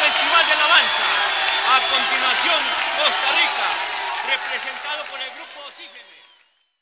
Festival de Alabanza. A continuación, Costa Rica, representado por el grupo Oxígeno.